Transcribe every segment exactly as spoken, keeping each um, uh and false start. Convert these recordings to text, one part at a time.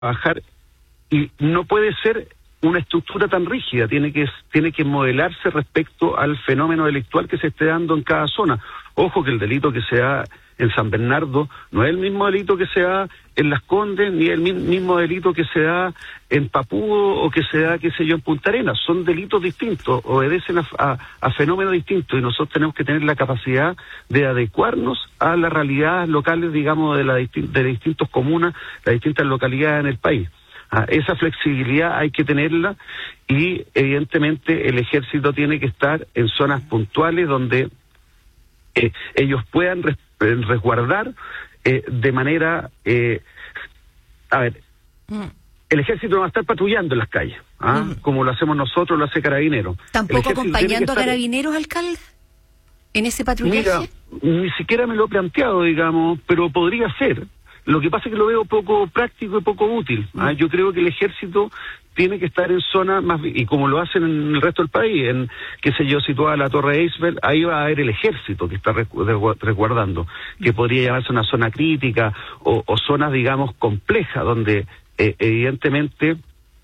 trabajar, y no puede ser una estructura tan rígida, tiene que tiene que modelarse respecto al fenómeno delictual que se esté dando en cada zona. Ojo que el delito que se da en San Bernardo no es el mismo delito que se da en Las Condes, ni el mismo delito que se da en Papudo o que se da, qué sé yo, en Punta Arenas. Son delitos distintos, obedecen a, a, a fenómenos distintos, y nosotros tenemos que tener la capacidad de adecuarnos a las realidades locales, digamos, de, la, de las distintas comunas, las distintas localidades en el país. Ah, esa flexibilidad hay que tenerla, y evidentemente el ejército tiene que estar en zonas puntuales donde eh, ellos puedan res, resguardar eh, de manera... Eh, a ver, mm. el ejército no va a estar patrullando en las calles, ¿ah? mm. como lo hacemos nosotros, lo hace Carabineros. ¿Tampoco acompañando a Carabineros, alcalde, en ese patrullaje? Mira, ni siquiera me lo he planteado, digamos, pero podría ser. Lo que pasa es que lo veo poco práctico y poco útil. ¿ah? Yo creo que el ejército tiene que estar en zonas más, y como lo hacen en el resto del país, en, qué sé yo, situada la Torre Eiffel, ahí va a haber el ejército que está resguardando, que podría llamarse una zona crítica, o, o zonas, digamos, complejas, donde eh, evidentemente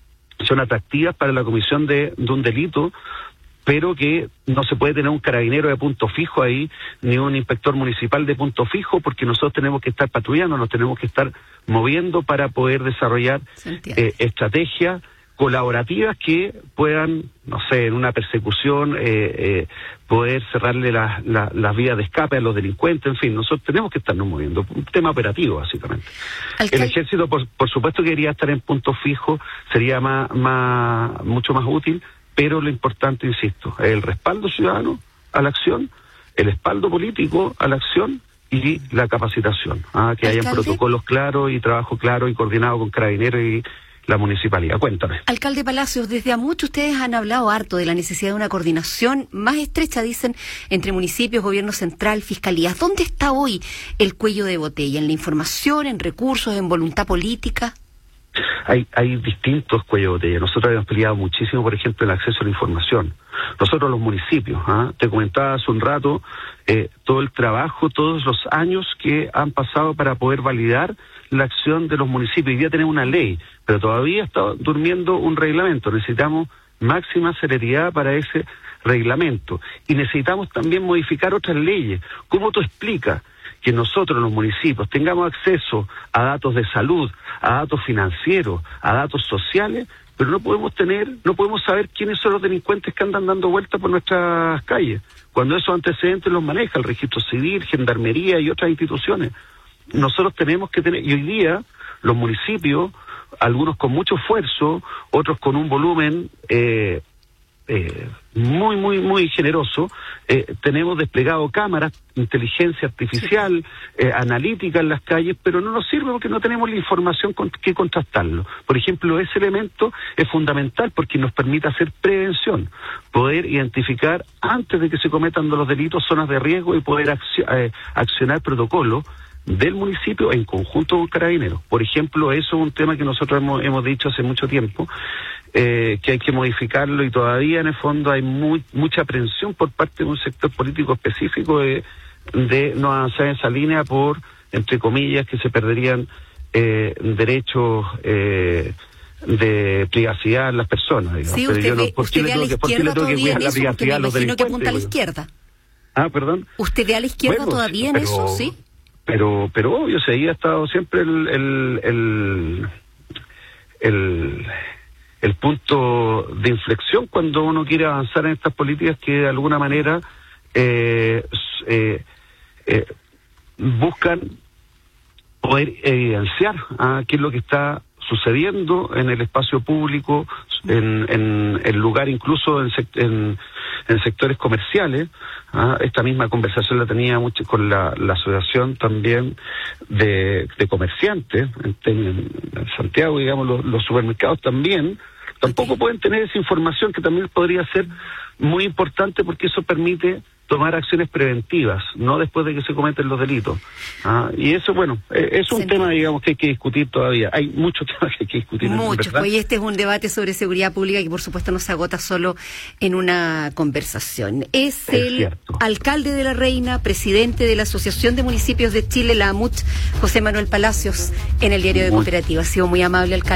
son atractivas para la comisión de, de un delito, pero que no se puede tener un carabinero de punto fijo ahí, ni un inspector municipal de punto fijo, porque nosotros tenemos que estar patrullando, nos tenemos que estar moviendo para poder desarrollar eh, estrategias colaborativas que puedan, no sé, en una persecución, eh, eh, poder cerrarle las la, las vías de escape a los delincuentes, en fin, nosotros tenemos que estarnos moviendo, un tema operativo, básicamente. Alcal... El ejército, por, por supuesto, que quería estar en punto fijo, sería más, más, mucho más útil, pero lo importante, insisto, es el respaldo ciudadano a la acción, el respaldo político a la acción y la capacitación. ¿ah? Que hayan protocolos claros y trabajo claro y coordinado con Carabineros y la municipalidad. Cuéntame. Alcalde Palacios, desde a mucho ustedes han hablado harto de la necesidad de una coordinación más estrecha, dicen, entre municipios, gobierno central, fiscalías. ¿Dónde está hoy el cuello de botella? ¿En la información, en recursos, en voluntad política? Hay, hay distintos cuellos de botella. Nosotros hemos peleado muchísimo, por ejemplo, el acceso a la información. Nosotros los municipios, ¿ah? te comentaba hace un rato, eh, todo el trabajo, todos los años que han pasado para poder validar la acción de los municipios. Hoy día tenemos una ley, pero todavía está durmiendo un reglamento. Necesitamos máxima celeridad para ese reglamento. Y necesitamos también modificar otras leyes. ¿Cómo tú explicas que nosotros, los municipios, tengamos acceso a datos de salud, a datos financieros, a datos sociales, pero no podemos tener, no podemos saber quiénes son los delincuentes que andan dando vueltas por nuestras calles, cuando esos antecedentes los maneja el registro civil, gendarmería y otras instituciones? Nosotros tenemos que tener, y hoy día los municipios, algunos con mucho esfuerzo, otros con un volumen eh, eh, muy, muy, muy generoso, eh, tenemos desplegado cámaras, inteligencia artificial, eh, analítica en las calles, pero no nos sirve porque no tenemos la información con que contrastarlo. Por ejemplo, ese elemento es fundamental porque nos permite hacer prevención, poder identificar antes de que se cometan los delitos zonas de riesgo y poder acci- eh, accionar protocolos del municipio en conjunto con Carabineros. Por ejemplo, eso es un tema que nosotros hemos, hemos dicho hace mucho tiempo, eh, que hay que modificarlo, y todavía en el fondo hay muy, mucha aprensión por parte de un sector político específico de, de no avanzar en esa línea por, entre comillas, que se perderían eh, derechos eh, de privacidad en las personas. Digamos. Sí, Pero usted yo no, ve, ¿por qué usted le ve a la tengo que, ¿por qué le izquierda tengo que todavía en cuidar la eso, porque me privacidad a los imagino que delincuentes? apunta a la izquierda. Ah, perdón. ¿Usted ve a la izquierda bueno, todavía pero, en eso? Sí. Pero, pero obvio, se ahí ha estado siempre el, el, el, el, el punto de inflexión cuando uno quiere avanzar en estas políticas que de alguna manera eh, eh, eh, buscan poder evidenciar ah, qué es lo que está sucediendo en el espacio público, en, en el lugar, incluso en, sect- en, en sectores comerciales. ¿ah? Esta misma conversación la tenía mucho con la, la asociación también de, de comerciantes en, en, en Santiago, digamos, los, los supermercados también tampoco pueden tener esa información, que también podría ser muy importante porque eso permite tomar acciones preventivas, no después de que se cometen los delitos. ¿Ah? Y eso, bueno, eh, es un tema, digamos, que hay que discutir todavía. Hay muchos temas que hay que discutir. Muchos, pues, y este es un debate sobre seguridad pública que por supuesto no se agota solo en una conversación. Es, es el cierto. Alcalde de La Reina, presidente de la Asociación de Municipios de Chile, la A M U C H, José Manuel Palacios, en el Diario de Cooperativa. Ha sido muy amable, alcalde.